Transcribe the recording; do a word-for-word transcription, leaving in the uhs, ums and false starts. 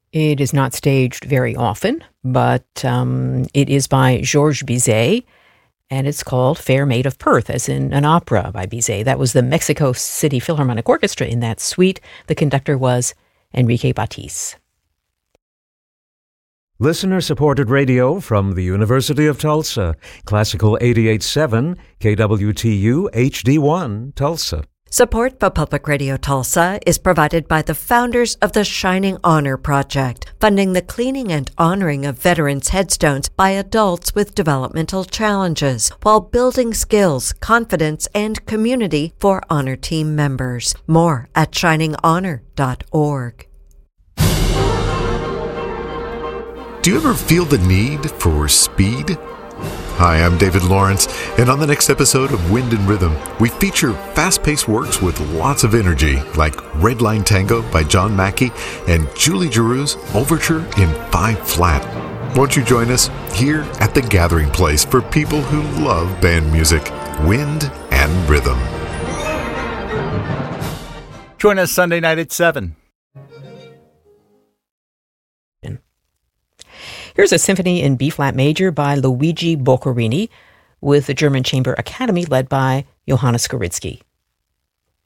It is not staged very often, but um, it is by Georges Bizet, and it's called Fair Maid of Perth, as in an opera by Bizet. That was the Mexico City Philharmonic Orchestra in that suite. The conductor was Enrique Batiz. Listener-supported radio from the University of Tulsa. Classical eighty-eight point seven, K W T U H D one, Tulsa. Support for Public Radio Tulsa is provided by the founders of the Shining Honor Project, funding the cleaning and honoring of veterans' headstones by adults with developmental challenges, while building skills, confidence, and community for honor team members. More at shining honor dot org. Do you ever feel the need for speed? Hi, I'm David Lawrence, and on the next episode of Wind and Rhythm, we feature fast-paced works with lots of energy, like Red Line Tango by John Mackey and Julie Giroux's Overture in five flat. Won't you join us here at the Gathering Place for people who love band music, wind and rhythm? Join us Sunday night at seven. Here's a symphony in B-flat major by Luigi Boccherini with the German Chamber Academy led by Johannes Skoridsky.